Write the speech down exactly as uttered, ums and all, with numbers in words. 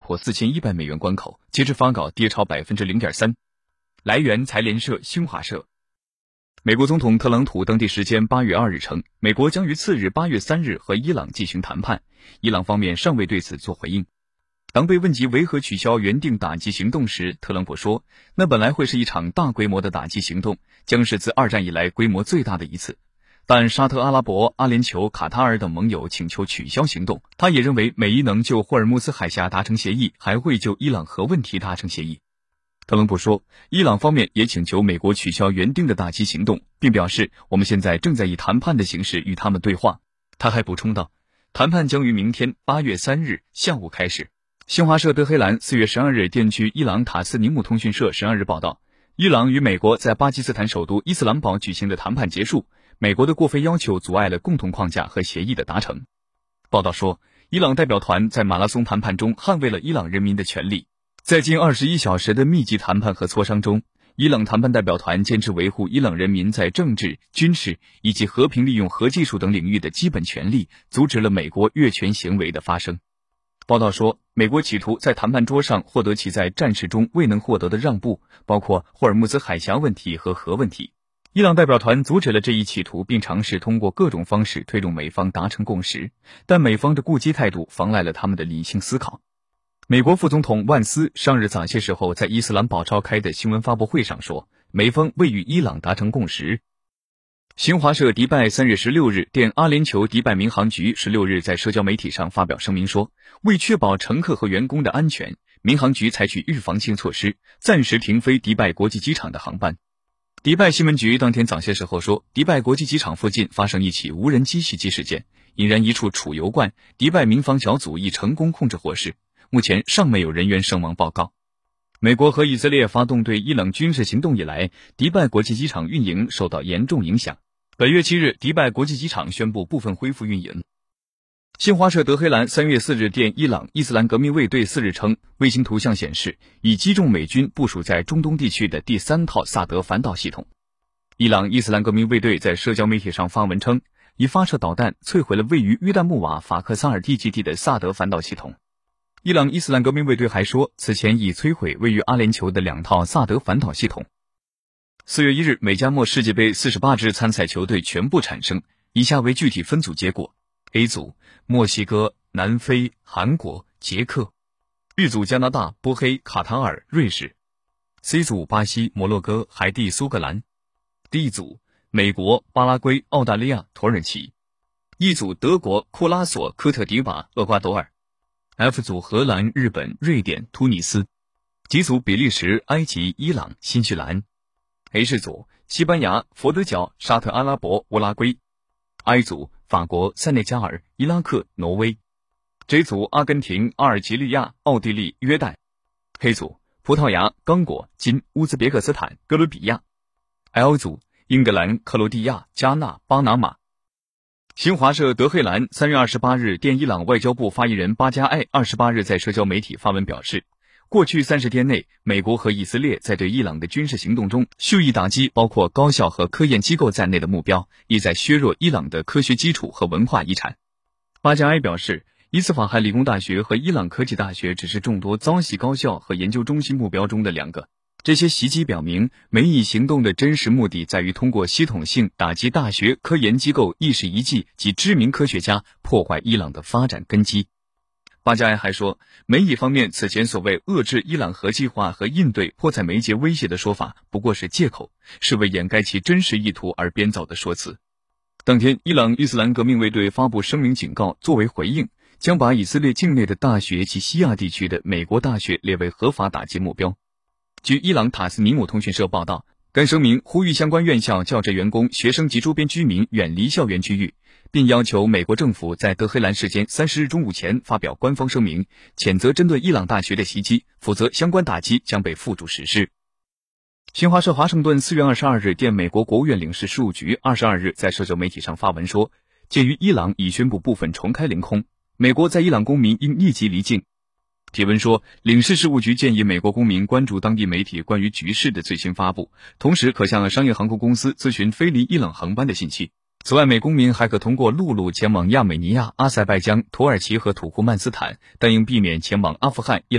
破四千一百美元关口，截至发稿跌超 百分之零点三。 来源财联社、新华社。美国总统特朗普当地时间八月二日称，美国将于次日八月三日和伊朗进行谈判，伊朗方面尚未对此作回应。当被问及为何取消原定打击行动时，特朗普说，那本来会是一场大规模的打击行动，将是自二战以来规模最大的一次。但沙特阿拉伯、阿联酋、卡塔尔等盟友请求取消行动，他也认为美伊能就霍尔木兹海峡达成协议，还会就伊朗核问题达成协议。特朗普说，伊朗方面也请求美国取消原定的打击行动，并表示我们现在正在以谈判的形式与他们对话。他还补充道，谈判将于明天八月三日下午开始。新华社德黑兰四月十二日电据伊朗塔斯尼姆通讯社十二日报道，伊朗与美国在巴基斯坦首都伊斯兰堡举行的谈判结束，美国的过非要求阻碍了共同框架和协议的达成。报道说，伊朗代表团在马拉松谈判中捍卫了伊朗人民的权利。在近二十一小时的密集谈判和磋商中，伊朗谈判代表团坚持维护伊朗人民在政治、军事以及和平利用核技术等领域的基本权利，阻止了美国越权行为的发生。报道说，美国企图在谈判桌上获得其在战事中未能获得的让步，包括霍尔木兹海峡问题和核问题。伊朗代表团阻止了这一企图，并尝试通过各种方式推动美方达成共识，但美方的顾忌态度妨碍了他们的理性思考。美国副总统万斯上日早些时候在伊斯兰堡召开的新闻发布会上说，美方未与伊朗达成共识。新华社迪拜三月十六日电阿联酋迪拜民航局十六日在社交媒体上发表声明说，为确保乘客和员工的安全，民航局采取预防性措施，暂时停飞迪拜国际机场的航班。迪拜新闻局当天早些时候说，迪拜国际机场附近发生一起无人机袭击事件，引燃一处储油罐，迪拜民防小组已成功控制火势，目前尚没有人员伤亡报告。美国和以色列发动对伊朗军事行动以来，迪拜国际机场运营受到严重影响。本月七日，迪拜国际机场宣布部分恢复运营。新华社德黑兰三月四日电伊朗伊斯兰革命卫队四日称，卫星图像显示已击中美军部署在中东地区的第三套萨德反导系统。伊朗伊斯兰革命卫队在社交媒体上发文称，已发射导弹摧毁了位于约旦木瓦法克萨尔地基地的萨德反导系统。伊朗伊斯兰革命卫队还说，此前已摧毁位于阿联酋的两套萨德反导系统。四月一日，美加墨世界杯四十八支参赛球队全部产生，以下为具体分组结果。A 组，墨西哥、南非、韩国、捷克。B 组，加拿大、波黑、卡塔尔、瑞士。C 组，巴西、摩洛哥、海地、苏格兰。D 组，美国、巴拉圭、澳大利亚、土耳其。E 组，德国、库拉索、科特迪瓦、厄瓜多尔。F 组，荷兰、日本、瑞典、突尼斯。G 组，比利时、埃及、伊朗、新西兰。H 组，西班牙、佛得角、沙特阿拉伯、乌拉圭。I 组，法国、塞内加尔、伊拉克、挪威。J 组，阿根廷、阿尔及利亚、奥地利、约旦。K 组，葡萄牙、刚果、金、乌兹别克斯坦、哥伦比亚。L 组，英格兰、克罗地亚、加纳、巴拿马。新华社德黑兰三月二十八日电伊朗外交部发言人巴加埃二十八日在社交媒体发文表示，过去三十天内，美国和以色列在对伊朗的军事行动中蓄意打击包括高校和科研机构在内的目标，意在削弱伊朗的科学基础和文化遗产。巴加埃表示，伊斯法罕理工大学和伊朗科技大学只是众多遭袭高校和研究中心目标中的两个。这些袭击表明，美以行动的真实目的在于通过系统性打击大学、科研机构、议事遗迹及知名科学家，破坏伊朗的发展根基。巴加埃还说，美以方面此前所谓遏制伊朗核计划和应对迫在眉睫威胁的说法不过是借口，是为掩盖其真实意图而编造的说辞。当天，伊朗伊斯兰革命卫队发布声明警告，作为回应，将把以色列境内的大学及西亚地区的美国大学列为合法打击目标。据伊朗塔斯尼姆通讯社报道，该声明呼吁相关院校教职员工、学生及周边居民远离校园区域，并要求美国政府在德黑兰时间三十日中午前发表官方声明，谴责针对伊朗大学的袭击，否则相关打击将被付诸实施。新华社华盛顿四月二十二日电美国国务院领事事务局二十二日在社交媒体上发文说，鉴于伊朗已宣布部分重开领空，美国在伊朗公民应立即离境。帖文说，领事事务局建议美国公民关注当地媒体关于局势的最新发布，同时可向商业航空公司咨询飞离伊朗航班的信息。此外，美公民还可通过陆路前往亚美尼亚、阿塞拜疆、土耳其和土库曼斯坦，但应避免前往阿富汗、